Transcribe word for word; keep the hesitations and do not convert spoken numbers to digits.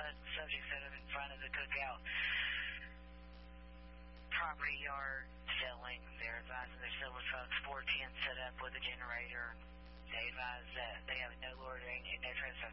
subject set up in front of the cookout property yard selling. They're advising their silver trucks, four tents set up with a generator. They advise that they have no loitering and no trespassing